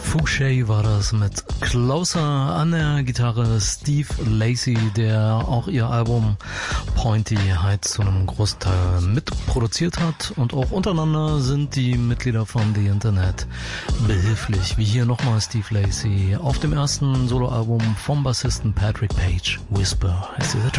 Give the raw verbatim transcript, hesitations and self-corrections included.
Fouché war das mit Closer, an der Gitarre Steve Lacy, der auch ihr Album Pointy halt zu einem großen Teil mitproduziert hat, und auch untereinander sind die Mitglieder von The Internet behilflich, wie hier nochmal Steve Lacy auf dem ersten Soloalbum vom Bassisten Patrick Page. Whisper heißt dieser Track.